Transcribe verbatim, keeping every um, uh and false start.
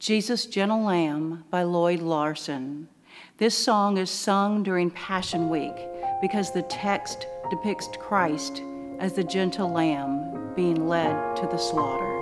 Jesus, Gentle Lamb by Lloyd Larson. This song is sung during Passion Week because the text depicts Christ as the gentle lamb being led to the slaughter.